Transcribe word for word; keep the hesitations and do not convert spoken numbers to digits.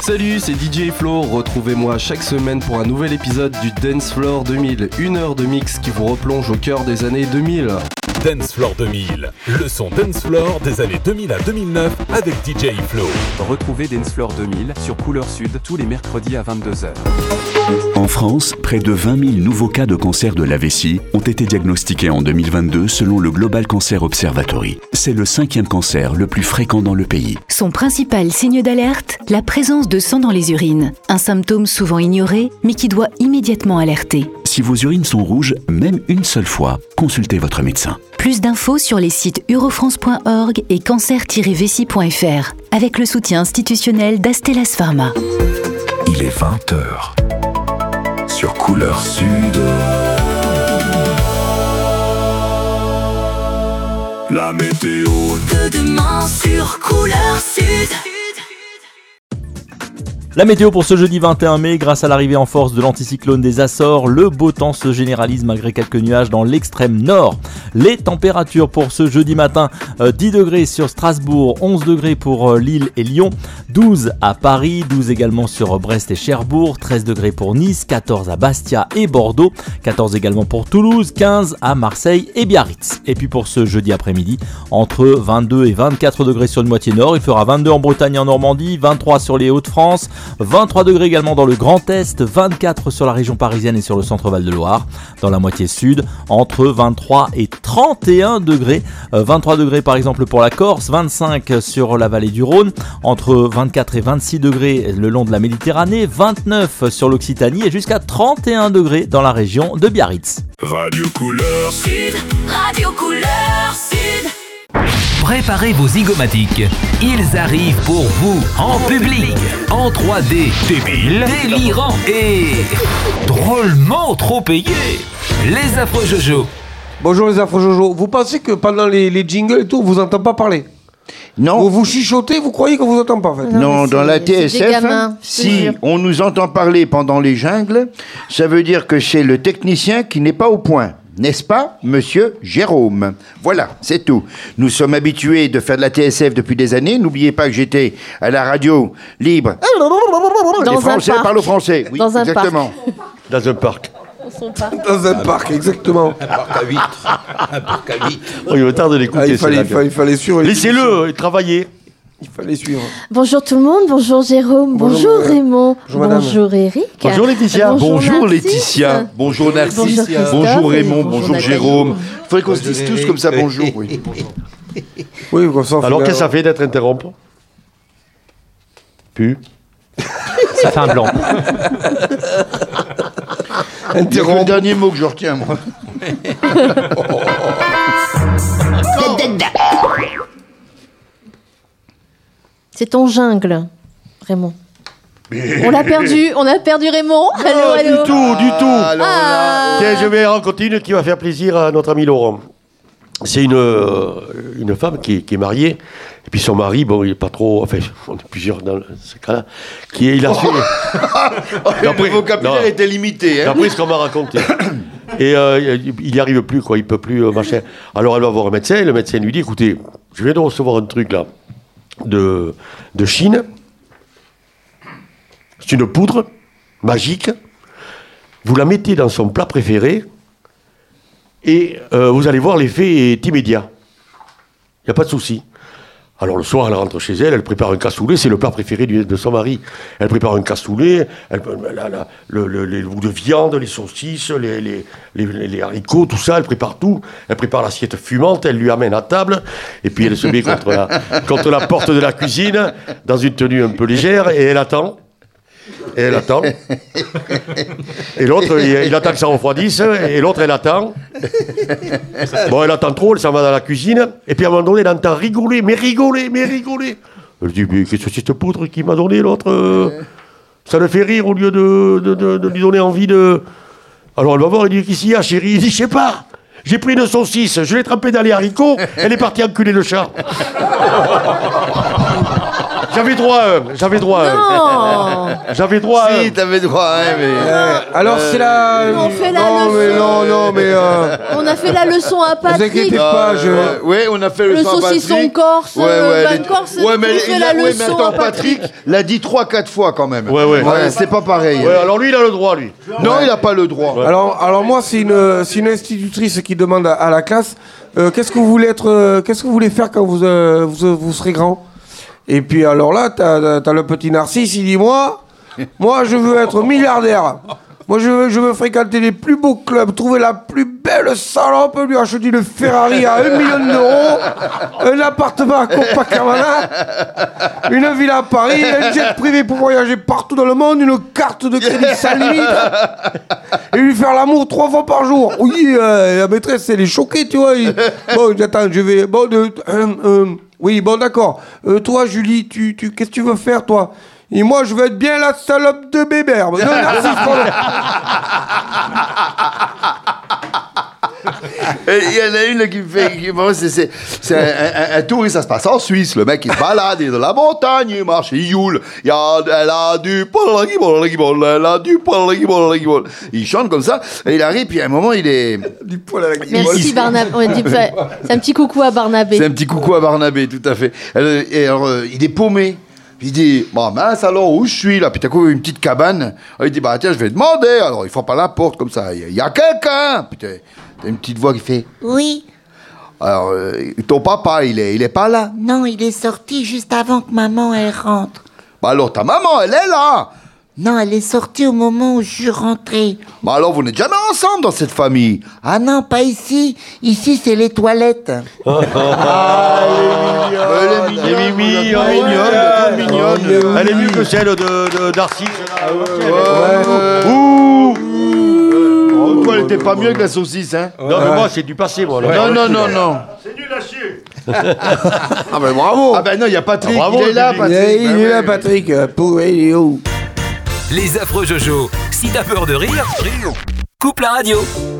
Salut, c'est D J Flo, retrouvez-moi chaque semaine pour un nouvel épisode du Dance Floor deux mille, une heure de mix qui vous replonge au cœur des années deux mille. Dance Floor deux mille, le son Dance Floor des années deux mille à deux mille neuf avec D J Flo. Retrouvez Dance Floor deux mille sur Couleur Sud tous les mercredis à vingt-deux heures. En France, près de vingt mille nouveaux cas de cancer de la vessie ont été diagnostiqués en deux mille vingt-deux selon le Global Cancer Observatory. C'est le cinquième cancer le plus fréquent dans le pays. Son principal signe d'alerte, la présence de sang dans les urines. Un symptôme souvent ignoré, mais qui doit immédiatement alerter. Si vos urines sont rouges, même une seule fois, consultez votre médecin. Plus d'infos sur les sites eurofrance point org et cancer tiret vessie point f r, avec le soutien institutionnel d'Astellas Pharma. Il est vingt heures sur Couleur Sud. La météo de demain sur Couleur Sud. La météo pour ce jeudi vingt et un mai, grâce à l'arrivée en force de l'anticyclone des Açores, le beau temps se généralise malgré quelques nuages dans l'extrême nord. Les températures pour ce jeudi matin, euh, dix degrés sur Strasbourg, onze degrés pour euh, Lille et Lyon, douze à Paris, douze également sur Brest et Cherbourg, treize degrés pour Nice, quatorze à Bastia et Bordeaux, quatorze également pour Toulouse, quinze à Marseille et Biarritz. Et puis pour ce jeudi après-midi, entre vingt-deux et vingt-quatre degrés sur une moitié nord, il fera vingt-deux en Bretagne et en Normandie, vingt-trois sur les Hauts-de-France, vingt-trois degrés également dans le Grand Est, vingt-quatre sur la région parisienne et sur le centre Val-de-Loire. Dans la moitié sud, entre vingt-trois et trente et un degrés. Euh, vingt-trois degrés par exemple pour la Corse, vingt-cinq sur la vallée du Rhône, entre vingt-quatre et vingt-six degrés le long de la Méditerranée, vingt-neuf sur l'Occitanie et jusqu'à trente et un degrés dans la région de Biarritz. Radio Couleur Sud, Radio Couleur Sud. Préparez vos zygomatiques. Ils arrivent pour vous, en public, en trois D, débile, délirant et drôlement trop payé. Les Affreux Jojo. Bonjour les Affreux Jojo. Vous pensez que pendant les, les jingles et tout, on vous entend pas parler? Non. Vous vous chuchotez, vous croyez qu'on vous entend pas en fait? Non, non dans la T S F, gamins, si on nous entend parler pendant les jingles, ça veut dire que c'est le technicien qui n'est pas au point. N'est-ce pas, monsieur Jérôme? Voilà, c'est tout. Nous sommes habitués de faire de la T S F depuis des années. N'oubliez pas que j'étais à la radio libre. Dans Les Français un parlent au français. Oui, Dans un exactement. Parc. Dans un parc. Parc. Dans un parc, exactement. Un parc à huîtres. Un parc à huîtres. Oh, il est tard de l'écouter. Ah, il, fallait, il, fallait, il fallait suivre. Laissez-le travailler. Il fallait suivre. Bonjour tout le monde, bonjour Jérôme, bonjour, bonjour Raymond, bonjour, bonjour Eric. Bonjour Laetitia. Bonjour, bonjour Laetitia. Bonjour Narcisse. Bonjour, bonjour Raymond, bonjour, bonjour Jérôme. Il faudrait qu'on se dise tous comme ça bonjour. Oui. Oui, comme ça. Alors qu'est-ce que ça fait d'être interrompu? Pu. Ça fait un blanc. Interrompu. Le dernier mot que je retiens, moi. C'est ton jungle, Raymond. On l'a perdu, on a perdu Raymond. Non, allô, allô. du tout, du tout. Ah, ah. Tiens, je vais raconter une qui va faire plaisir à notre ami Laurent. C'est une, euh, une femme qui, qui est mariée, et puis son mari, bon, il est pas trop... Enfin, on est plusieurs dans ce cas-là, qui est... Il a fait... oh, le vocabulaire non, était limité. Hein. D'après ce qu'on m'a raconté. Et euh, il n'y arrive plus, quoi, il peut plus, euh, machin. Alors elle va voir un médecin, et le médecin lui dit, écoutez, je viens de recevoir un truc, là, de, de Chine. C'est une poudre magique. Vous la mettez dans son plat préféré et euh, vous allez voir, l'effet est immédiat. Il n'y a pas de souci. Alors le soir, elle rentre chez elle, elle prépare un cassoulet, c'est le plat préféré de son mari. Elle prépare un cassoulet, elle, la, la, le, le, les bouts de viande, les saucisses, les, les, les, les haricots, tout ça, elle prépare tout. Elle prépare l'assiette fumante, elle lui amène à table, et puis elle se met contre la, contre la porte de la cuisine, dans une tenue un peu légère, et elle attend. Et elle attend. Et l'autre, il, il attend que ça refroidisse, et l'autre, elle attend. Bon, elle attend trop, elle s'en va dans la cuisine, et puis à un moment donné, elle entend rigoler, mais rigoler, mais rigoler. Elle dit, mais qu'est-ce que c'est cette poudre qui m'a donné l'autre euh, ça le fait rire au lieu de, de, de, de lui donner envie de... Alors elle va voir, elle dit, qu'est-ce qu'il y a, chérie? Il dit, je sais pas, j'ai pris une saucisse, je l'ai trempée dans les haricots, elle est partie enculer le chat. J'avais droit à un, j'avais droit à un. Non. J'avais droit à un. Si, t'avais droit à un, mais... Euh, alors c'est la... On fait la non, leçon. mais non, non, mais... Euh... On a fait la leçon à Vous Patrick. inquiétez pas, je... Euh, ouais, on a fait le, Le son à saucisson Patrick. corse, Ouais, euh, ouais, Van les- Corse, ouais, mais tu il fais a- la ouais, mais leçon attends, à Patrick. Patrick l'a dit trois quatre fois quand même. Ouais, ouais. Ouais, c'est pas pareil. Ouais, alors lui, il a le droit, lui. Non, il a pas le droit. Alors, alors moi, c'est une, c'est une institutrice qui demande à, à la classe euh, qu'est-ce que vous voulez être, euh, qu'est-ce que vous voulez faire quand vous, euh, vous, vous serez grand. Et puis alors là, t'as, t'as le petit Narcisse, il dit moi, moi, je veux être milliardaire. Moi, je veux, je veux fréquenter les plus beaux clubs, trouver la plus belle salope, lui acheter une Ferrari à un million d'euros, un appartement à Copacabana, une villa à Paris, un jet privé pour voyager partout dans le monde, une carte de crédit sans limite, et lui faire l'amour trois fois par jour. Oui, euh, la maîtresse, elle est choquée, tu vois. Il- Bon, attends, je vais... Bon, de, euh, euh, oui, bon, d'accord. Euh, toi, Julie, tu, tu, qu'est-ce que tu veux faire, toi ? Et moi, je veux être bien la salope de Bébert. Non, Narcisse, pardon. Et il y en a une qui me fait. Qui, bon, c'est, c'est, c'est un, un, un tour et ça se passe en Suisse. Le mec il se balade, il est dans la montagne, il marche, il youle. Il y a, elle a du poil, elle a du poil, il chante comme ça. Et il arrive, puis à un moment, il est. Du poil à la Merci Barnabé. On dit- C'est un petit coucou à Barnabé. C'est un petit coucou à Barnabé, tout à fait. Elle- Et alors, euh, il est paumé. Puis il dit, bon, mince alors, où je suis là? Puis t'as quoi, une petite cabane. Alors, il dit, bah tiens, je vais demander. Alors, il frappe à la porte comme ça. Il y, a quelqu'un. Puis t'as t'as une petite voix qui fait, Oui. alors, euh, ton papa, il est, il est pas là. Non, il est sorti juste avant que maman elle rentre. Bah alors, ta maman, elle est là. Non, elle est sortie au moment où je suis rentrée. Bah alors, vous n'êtes jamais ensemble dans cette famille. Ah non, pas ici. Ici, c'est les toilettes. Ah, elle est mignonne. Elle est mignonne, elle est mignonne. Elle est mieux que celle de, de Narcisse. Ouh. Oh, toi, elle était pas mieux que la saucisse, hein. Non, mais moi, c'est du passé, moi. là. Non, non, non, non. C'est nul à chier. Ah ben bravo. Ah ben non, il y a Patrick, Ah, bravo, il est là, le Patrick. Il est, il Ben est là, ouais. Patrick. Euh, Pour, il est où? Les affreux Jojo. Si t'as peur de rire, coupe la radio.